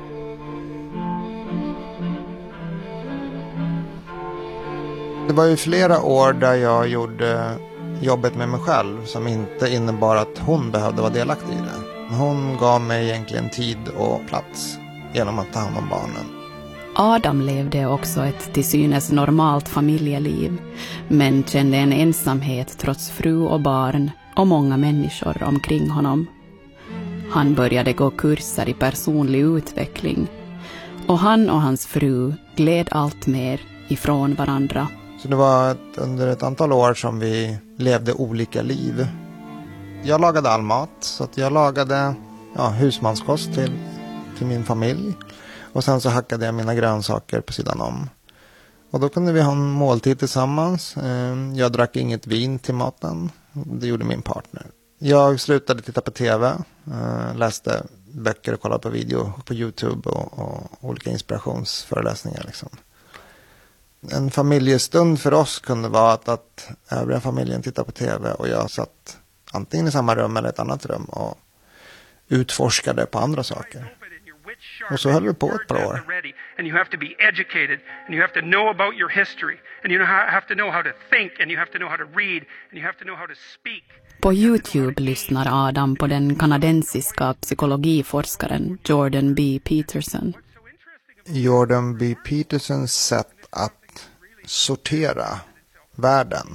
Speaker 21: Det var ju flera år där jag gjorde jobbet med mig själv som inte innebar att hon behövde vara delaktig i det. Hon gav mig egentligen tid och plats genom att ta hand om barnen.
Speaker 19: Adam levde också ett till synes normalt familjeliv, men kände en ensamhet trots fru och barn och många människor omkring honom. Han började gå kurser i personlig utveckling och han och hans fru gled allt mer ifrån varandra.
Speaker 21: Så det var under ett antal år som vi levde olika liv. Jag lagade all mat, så att jag lagade husmanskost till min familj. Och sen så hackade jag mina grönsaker på sidan om. Och då kunde vi ha en måltid tillsammans. Jag drack inget vin till maten. Det gjorde min partner. Jag slutade titta på tv. Läste böcker och kollade på video på YouTube och olika inspirationsföreläsningar liksom. En familjestund för oss kunde vara att övriga familjen tittade på tv och jag satt antingen i samma rum eller ett annat rum och utforskade på andra saker. Och så höll vi på ett par år.
Speaker 6: And you have to be educated and you have to know about your history and you have to know how to think and you have to know how to read and you have to know how to speak.
Speaker 19: På YouTube lyssnar Adam på den kanadensiska psykologiforskaren Jordan B. Peterson.
Speaker 21: Jordan B. Petersons sätt att sortera världen.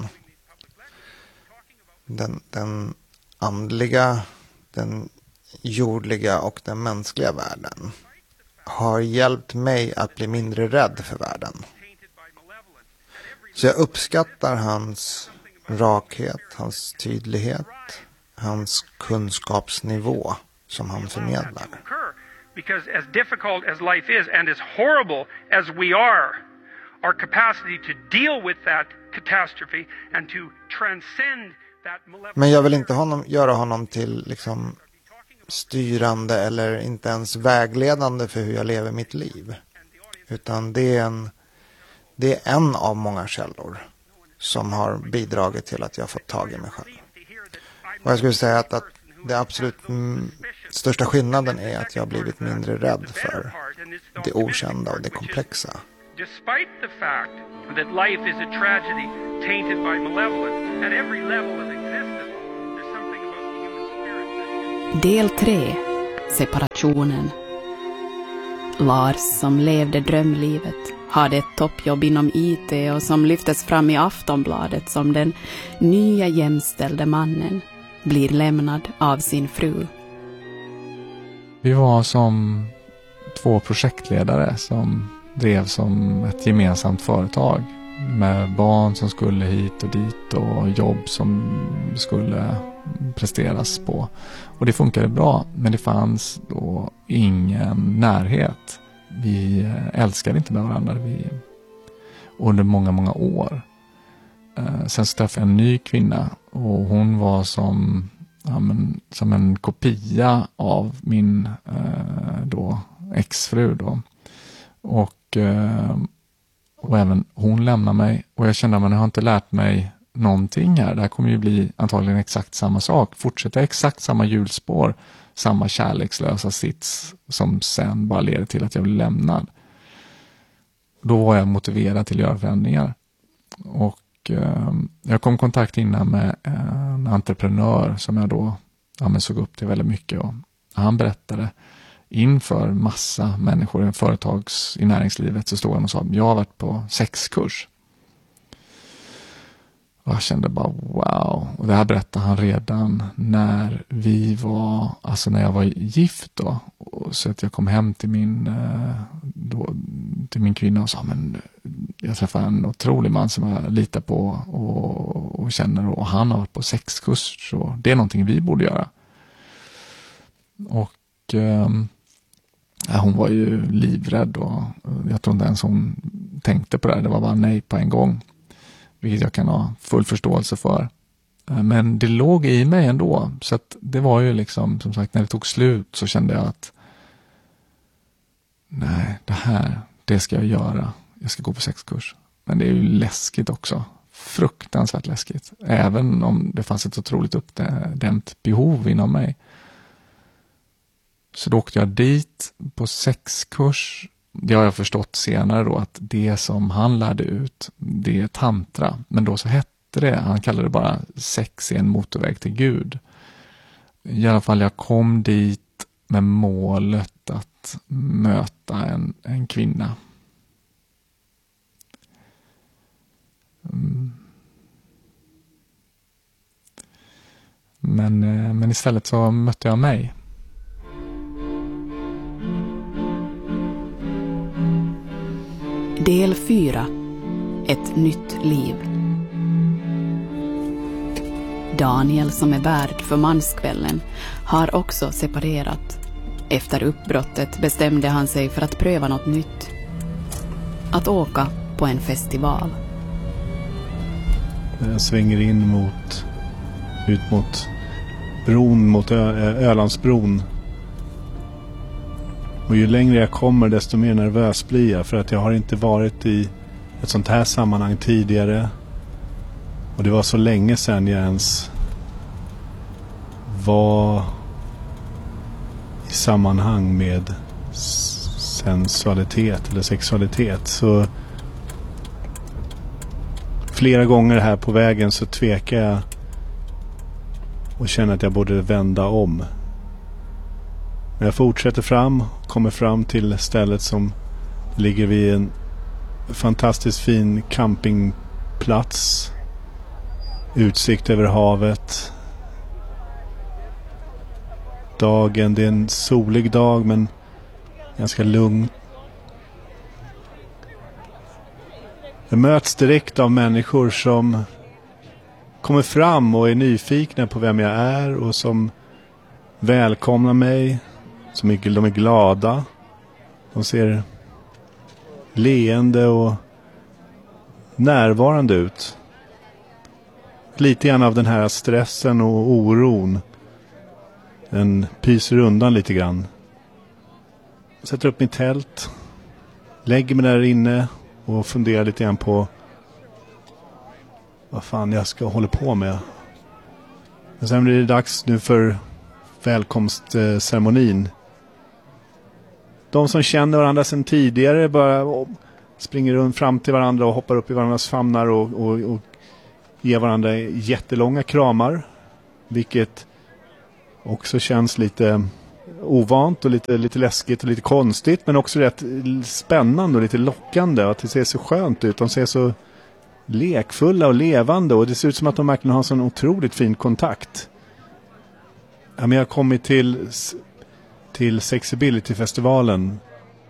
Speaker 21: Den andliga, den jordliga och den mänskliga världen har hjälpt mig att bli mindre rädd för världen. Så jag uppskattar hans rakhet, hans tydlighet, hans kunskapsnivå som han förmedlar.
Speaker 6: Because as difficult as life is and as horrible as we are, our capacity to deal with that catastrophe and to transcend that malevolence.
Speaker 21: Men jag vill inte göra honom till liksom styrande eller inte ens vägledande för hur jag lever mitt liv. Utan det är en av många källor som har bidragit till att jag fått tag i mig själv. Och jag skulle säga att det absolut största skillnaden är att jag har blivit mindre rädd för det okända och det komplexa.
Speaker 6: Despite the fact that life is a tragedy tainted by malevolence at every level of existence, there's something about the human spirit.
Speaker 19: Del 3. Separationen. Lars, som levde drömlivet, hade ett toppjobb inom IT och som lyftes fram i Aftonbladet som den nya jämställde mannen, blir lämnad av sin fru.
Speaker 20: Vi var som 2 projektledare som drev som ett gemensamt företag med barn som skulle hit och dit och jobb som skulle presteras på. Och det funkade bra, men det fanns då ingen närhet. Vi älskade inte med varandra under många, många år. Sen träffade jag en ny kvinna och hon var som en kopia av min då exfru då. Och även hon lämnade mig och jag kände att jag har inte lärt mig någonting här. Det här kommer ju bli antagligen exakt samma sak. Fortsätta exakt samma hjulspår, samma kärlekslösa sits som sen bara leder till att jag blir lämnad. Då var jag motiverad till att göra förändringar. Och jag kom i kontakt innan med en entreprenör som jag då såg upp till väldigt mycket. Och han berättade inför massa människor i näringslivet så stod han och sa jag har varit på sexkurs. Och jag kände bara wow. Och det här berättade han redan när när jag var gift då. Så att jag kom hem till min kvinna och sa men jag träffade en otrolig man som jag litar på och känner och han har varit på sexkurs så det är någonting vi borde göra. Och hon var ju livrädd och jag tror inte ens hon tänkte på det. Det var bara nej på en gång. Vilket jag kan ha full förståelse för. Men det låg i mig ändå. Så att det var ju liksom, som sagt, när det tog slut så kände jag att nej, det ska jag göra. Jag ska gå på sexkurs. Men det är ju läskigt också. Fruktansvärt läskigt. Även om det fanns ett otroligt uppdämt behov inom mig. Så då åkte jag dit på sexkurs. Det har jag förstått senare då att det som han lärde ut, det är tantra. Men då så hette det, han kallade det bara sex i en motorväg till Gud. I alla fall jag kom dit med målet att möta en kvinna. Men istället så mötte jag mig.
Speaker 19: Del 4. Ett nytt liv. Daniel, som är värd för manskvällen, har också separerat. Efter uppbrottet bestämde han sig för att pröva något nytt. Att åka på en festival.
Speaker 22: Jag svänger in ut mot bron, mot Ölandsbron. Och ju längre jag kommer desto mer nervös blir jag för att jag har inte varit i ett sånt här sammanhang tidigare. Och det var så länge sedan jag ens var i sammanhang med sensualitet eller sexualitet. Så flera gånger här på vägen så tvekar jag och känner att jag borde vända om. Men jag fortsätter fram, kommer fram till stället som ligger vid en fantastiskt fin campingplats. Utsikt över havet. Dagen, det är en solig dag men ganska lugn. Jag möts direkt av människor som kommer fram och är nyfikna på vem jag är och som välkomnar mig De är glada. De ser leende och närvarande ut. Lite grann av den här stressen och oron. Den pyser undan lite grann. Sätter upp mitt tält. Lägger mig där inne och funderar lite grann på vad fan jag ska hålla på med. Och sen blir det dags nu för välkomstceremonin. De som känner varandra sedan tidigare bara springer runt fram till varandra och hoppar upp i varandras famnar och ger varandra jättelånga kramar. Vilket också känns lite ovant och lite läskigt och lite konstigt, men också rätt spännande och lite lockande. Att det ser så skönt ut. De ser så lekfulla och levande och det ser ut som att de verkligen har en sån otroligt fin kontakt. Ja, men jag har kommit till Sexability-festivalen.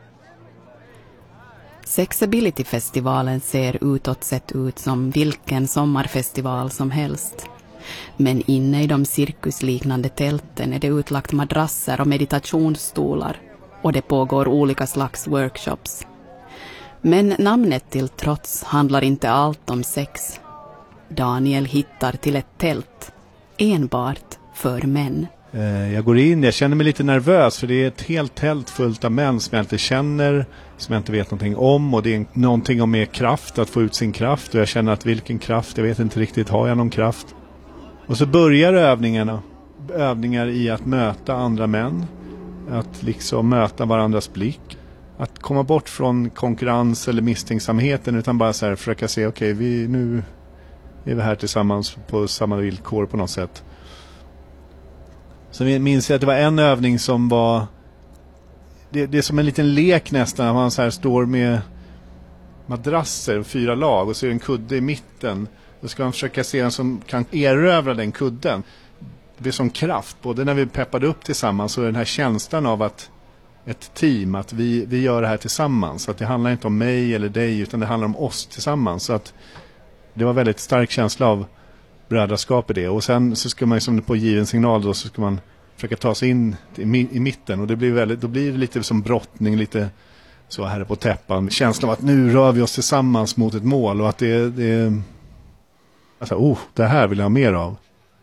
Speaker 19: Sexability-festivalen ser utåt sett ut som vilken sommarfestival som helst. Men inne i de cirkusliknande tälten är det utlagt madrasser och meditationsstolar och det pågår olika slags workshops. Men namnet till trots handlar inte allt om sex. Daniel hittar till ett tält, enbart för män.
Speaker 22: Jag går in, jag känner mig lite nervös för det är ett helt tält fullt av män som jag inte känner, som jag inte vet någonting om, och det är någonting om mer kraft, att få ut sin kraft, och jag känner att vilken kraft, jag vet inte riktigt, har jag någon kraft? Och så börjar övningar i att möta andra män, att liksom möta varandras blick, att komma bort från konkurrens eller misstänksamheten, utan bara så här försöka se, okej, nu är vi här tillsammans på samma villkor på något sätt. Så minns jag att det var en övning som var det är som en liten lek nästan. Man så här står med madrasser, 4 lag, och så är det en kudde i mitten. Då ska man försöka se en som kan erövra den kudden. Det blir som kraft, både när vi peppade upp tillsammans och den här känslan av att ett team, att vi gör det här tillsammans. Så att det handlar inte om mig eller dig, utan det handlar om oss tillsammans. Så att det var väldigt stark känsla av brödraskap i det. Och sen så ska man, som på given signal då, så ska man försöka ta sig in i mitten. Och det blir då blir det lite som brottning, lite så här på täppan. Känslan av att nu rör vi oss tillsammans mot ett mål, och att det alltså, det här vill jag ha mer av.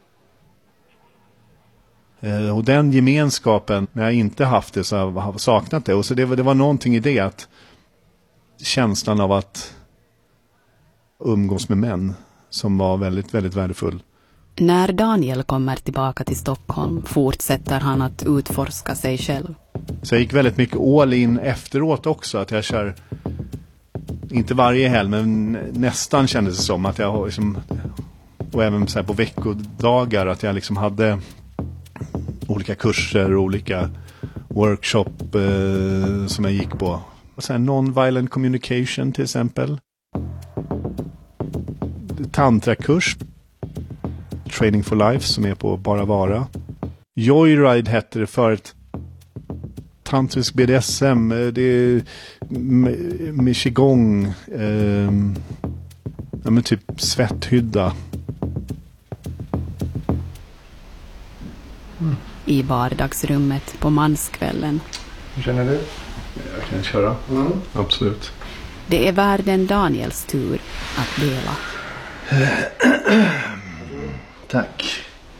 Speaker 22: Och den gemenskapen, när jag inte haft det, så har jag saknat det. Och så det var någonting i det, att känslan av att umgås med män, som var väldigt, väldigt värdefull.
Speaker 19: När Daniel kommer tillbaka till Stockholm fortsätter han att utforska sig själv.
Speaker 22: Så jag gick väldigt mycket all in efteråt också, att jag kör, inte varje helg, men nästan kändes det som att jag liksom, och även så här på veckodagar, att jag liksom hade olika kurser och olika workshop som jag gick på. Och så här non-violent communication till exempel. Tantrakurs, Training for Life, som är på Bara Vara. Joyride hette det för ett tantrisk BDSM, det är med qigong, men typ svetthydda.
Speaker 19: I vardagsrummet på manskvällen.
Speaker 22: Hur känner du? Jag kan köra. Absolut.
Speaker 19: Det är värden Daniels tur att dela.
Speaker 22: Tack.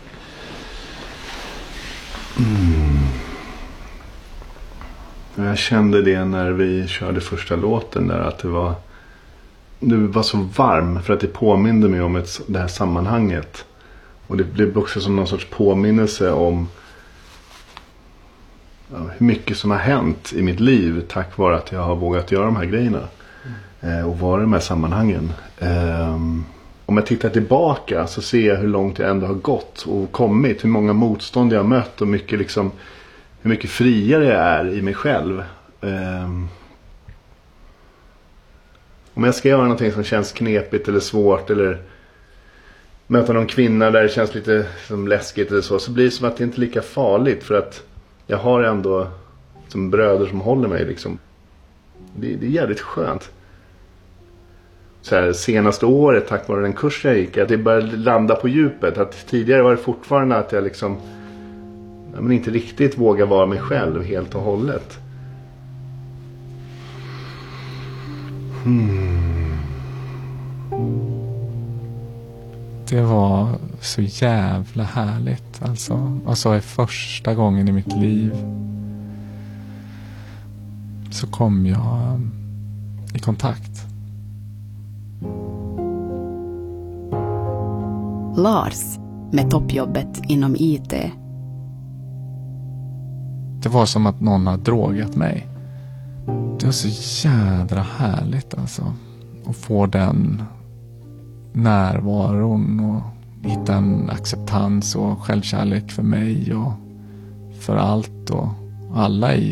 Speaker 22: Jag kände det när vi körde första låten där, att det var så varm, för att det påminde mig om det här sammanhanget. Och det blev också som någon sorts påminnelse om hur mycket som har hänt i mitt liv tack vare att jag har vågat göra de här grejerna och vara i de här sammanhangen. Om jag tittar tillbaka så ser jag hur långt jag ändå har gått och kommit, hur många motstånd jag har mött, och mycket liksom, hur mycket friare jag är i mig själv. Om jag ska göra någonting som känns knepigt eller svårt, eller möta någon kvinna där det känns lite som läskigt eller så blir det som att det inte är lika farligt, för att jag har ändå som bröder som håller mig liksom. Det är jävligt skönt. Så här, senaste året, tack vare den kurs jag gick, att det började landa på djupet. Att tidigare var det fortfarande att jag liksom, men inte riktigt våga vara mig själv helt och hållet.
Speaker 20: Det var så jävla härligt. Alltså är första gången i mitt liv så kom jag i kontakt.
Speaker 19: Lars med toppjobbet inom IT.
Speaker 20: Det var som att någon hade drogat mig. Det var så jädra härligt alltså. Att få den närvaron och hitta en acceptans och självkärlek för mig och för allt och alla i